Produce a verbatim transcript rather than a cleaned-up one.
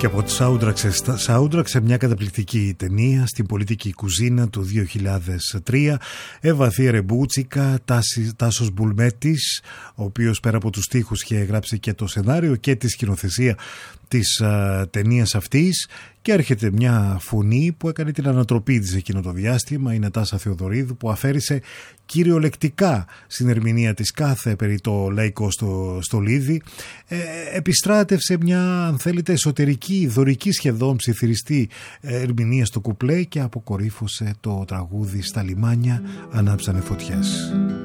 Και από το soundtrack σε, soundtrack σε μια καταπληκτική ταινία στην πολιτική κουζίνα του δύο χιλιάδες τρία, Εύα Ρεμπούτσικα, Τάσος Μπουλμέτης, ο οποίος πέρα από τους στίχους είχε γράψει και το σενάριο και τη σκηνοθεσία της α, ταινίας αυτής. Και έρχεται μια φωνή που έκανε την ανατροπή της εκείνο το διάστημα, η Νατάσα Θεοδωρίδου, που αφαίρεσε κυριολεκτικά στην ερμηνεία της κάθε περί το λαϊκό στο, στο Λίδι. Ε, επιστράτευσε μια, αν θέλετε, εσωτερική, δωρική σχεδόν ψιθυριστή ερμηνεία στο κουπλέ και αποκορύφωσε το τραγούδι «Στα λιμάνια ανάψανε φωτιές».